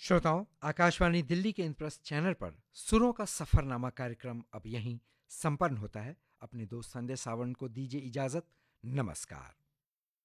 श्रोताओं, आकाशवाणी दिल्ली के इंद्रप्रस्थ चैनल पर सुरों का सफरनामा कार्यक्रम अब यहीं संपन्न होता है। अपने दोस्त संदेश सावंत को दीजिए इजाजत। नमस्कार।